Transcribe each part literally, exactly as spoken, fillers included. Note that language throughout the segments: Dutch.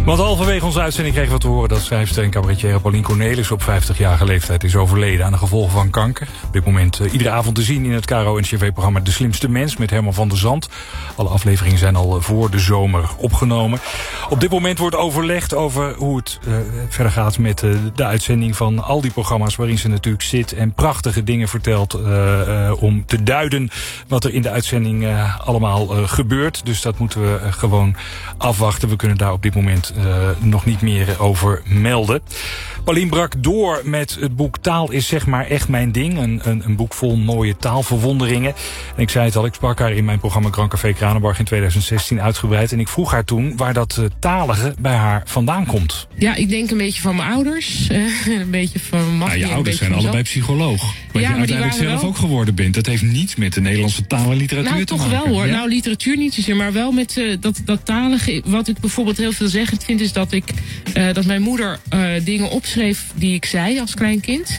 Want halverwege onze uitzending kregen we te horen dat schrijfster en cabaretier Paulien Cornelissen op vijftigjarige leeftijd is overleden aan de gevolgen van kanker. Op dit moment uh, iedere avond te zien in het K R O N C R V-programma De Slimste Mens met Herman van der Zand. Alle afleveringen zijn al voor de zomer opgenomen. Op dit moment wordt overlegd over hoe het uh, verder gaat met uh, de uitzending van al die programma's waarin ze natuurlijk zit en prachtige dingen vertelt uh, uh, om te duiden wat er in de uitzending uh, allemaal uh, gebeurt. Dus dat moeten we uh, gewoon afwachten. We kunnen daar op dit moment Uh, nog niet meer over melden. Paulien brak door met het boek Taal is zeg maar echt mijn ding. Een, een, een boek vol mooie taalverwonderingen. En ik zei het al, ik sprak haar in mijn programma Grand Café Kranenbarg in twintig zestien uitgebreid. En ik vroeg haar toen waar dat uh, talige bij haar vandaan komt. Ja, ik denk een beetje van mijn ouders. Uh, een beetje van mijn ja, je ouders zijn allebei psycholoog. Wat ja, je uiteindelijk zelf wel... ook geworden bent. Dat heeft niets met de Nederlandse taal en literatuur nou, te maken. maken. Nou, toch wel hoor. Ja? Nou, literatuur niet zozeer, maar wel met uh, dat, dat talige. Wat ik bijvoorbeeld heel veelzeggend vind, is dat ik uh, dat mijn moeder uh, dingen opschreef die ik zei als klein kind.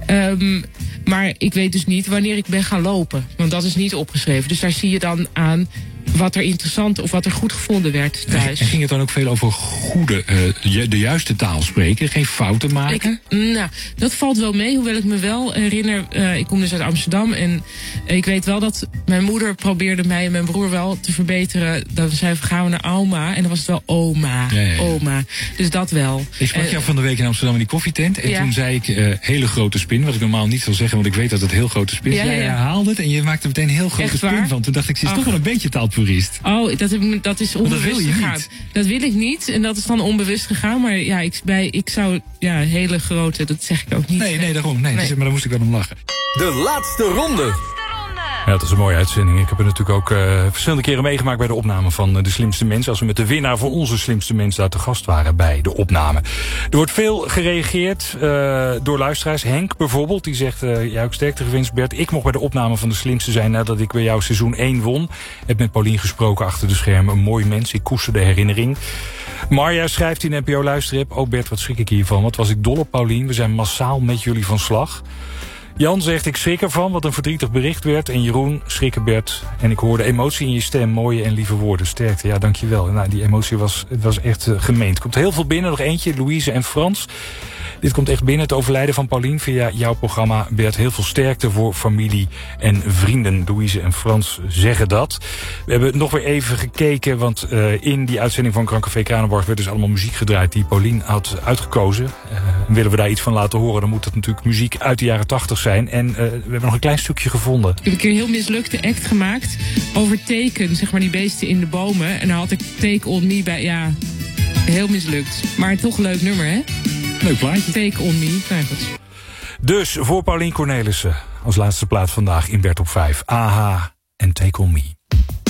Um, maar ik weet dus niet wanneer ik ben gaan lopen. Want dat is niet opgeschreven. Dus daar zie je dan aan wat er interessant of wat er goed gevonden werd thuis. En ging het dan ook veel over goede, uh, de juiste taal spreken? Geen fouten maken? Ik, nou, dat valt wel mee. Hoewel ik me wel herinner, uh, ik kom dus uit Amsterdam. En uh, ik weet wel dat mijn moeder probeerde mij en mijn broer wel te verbeteren. Dan zei we, gaan we naar oma. En dan was het wel oma. Ja, ja, ja. Oma. Dus dat wel. Ik sprak jou uh, van de week in Amsterdam in die koffietent. En ja. toen zei ik, uh, hele grote spin. Wat ik normaal niet zal zeggen, want ik weet dat het heel grote spin is. Ja, ja, ja. Jij herhaalde het en je maakte meteen een heel grote spin van. Toen dacht ik, ze is Ach. toch wel een beetje taalpurist. Oh, dat, heb, dat is onbewust dat wil je gegaan. Niet. Dat wil ik niet. En dat is dan onbewust gegaan. Maar ja, ik, bij, ik zou ja, hele grote, dat zeg ik ook niet. Nee, nee, daarom. Nee, nee. Dus, maar daar moest ik wel om lachen. De laatste ronde. Ja, dat is een mooie uitzending. Ik heb het natuurlijk ook uh, verschillende keren meegemaakt bij de opname van uh, De Slimste Mens. Als we met de winnaar voor onze Slimste Mens daar te gast waren bij de opname. Er wordt veel gereageerd uh, door luisteraars. Henk bijvoorbeeld, die zegt, uh, jou ook sterkte gewenst Bert. Ik mocht bij de opname van De Slimste zijn nadat ik bij jou seizoen één won. Heb met Paulien gesproken achter de schermen. Een mooi mens, ik koester de herinnering. Marja schrijft in N P O Luisterrip. Oh Bert, wat schrik ik hiervan. Wat was ik dol op Paulien. We zijn massaal met jullie van slag. Jan zegt, ik schrik ervan, wat een verdrietig bericht werd. En Jeroen, schrikken Bert. En ik hoorde emotie in je stem, mooie en lieve woorden. Sterkte, ja, dankjewel. Nou, die emotie was, het was echt uh, gemeend. Er komt heel veel binnen, nog eentje, Louise en Frans. Dit komt echt binnen, het overlijden van Paulien via jouw programma. Bert, heel veel sterkte voor familie en vrienden. Louise en Frans zeggen dat. We hebben nog weer even gekeken, want uh, in die uitzending van Grand Café Kranenbarg werd dus allemaal muziek gedraaid die Paulien had uitgekozen. Uh, willen we daar iets van laten horen, dan moet dat natuurlijk muziek uit de jaren tachtig zijn. En uh, we hebben nog een klein stukje gevonden. Ik heb een keer een heel mislukte act gemaakt over teken, zeg maar die beesten in de bomen. En dan had ik Take On Me bij, ja, heel mislukt. Maar toch een leuk nummer, hè? Leuk plaatje. Take On Me. Nou, goed. Dus voor Paulien Cornelissen als laatste plaat vandaag in Bert op vijf. A H en Take On Me.